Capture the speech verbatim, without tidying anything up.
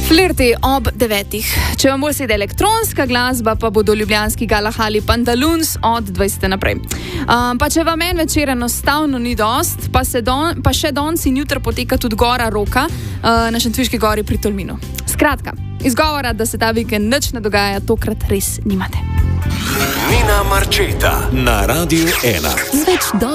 Flirti ob devetih. Če vam bolj sedi elektronska glasba, pa bodo ljubljanski galahali Pantaloons od dvajsete naprej. Um, pa če vam en večer enostavno ni dost, pa, se don, pa še danes in jutro poteka tudi Gora Roka uh, na Šentviški gori pri Tolminu. Skratka, izgovora, da se ta vikend nič ne dogaja, tokrat res nimate. Nina Marčeta na Radiu ena.